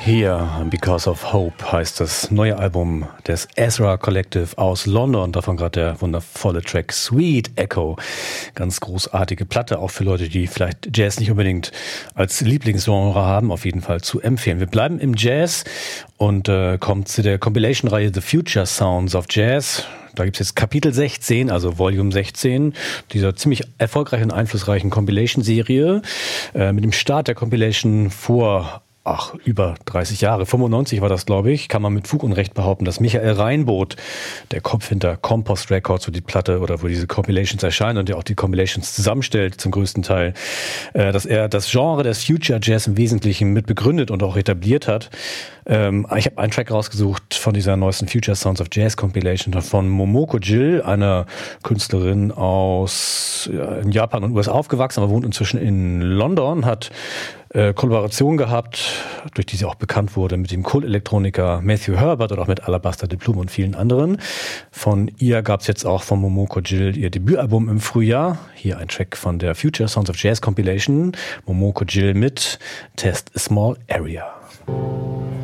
Hier, Because of Hope, heißt das neue Album des Ezra Collective aus London. Davon gerade der wundervolle Track Sweet Echo. Ganz großartige Platte, auch für Leute, die vielleicht Jazz nicht unbedingt als Lieblingsgenre haben, auf jeden Fall zu empfehlen. Wir bleiben im Jazz und kommen zu der Compilation-Reihe The Future Sounds of Jazz. Da gibt's jetzt Kapitel 16, also Volume 16, dieser ziemlich erfolgreichen und einflussreichen Compilation-Serie. Mit dem Start der Compilation vor über 30 Jahre, 95 war das, glaube ich, kann man mit Fug und Recht behaupten, dass Michael Reinboth, der Kopf hinter Compost Records, wo die Platte oder wo diese Compilations erscheinen und der auch die Compilations zusammenstellt zum größten Teil, dass er das Genre des Future Jazz im Wesentlichen mit begründet und auch etabliert hat. Ich habe einen Track rausgesucht von dieser neuesten Future Sounds of Jazz Compilation von Momoko Jill, einer Künstlerin aus in Japan und USA aufgewachsen, aber wohnt inzwischen in London, hat Kollaboration gehabt, durch die sie auch bekannt wurde, mit dem Kult-Elektroniker Matthew Herbert oder auch mit Alabaster Diplom und vielen anderen. Von ihr gab es jetzt auch von Momoko Jill ihr Debütalbum im Frühjahr. Hier ein Track von der Future Sounds of Jazz Compilation. Momoko Jill mit Test a Small Area.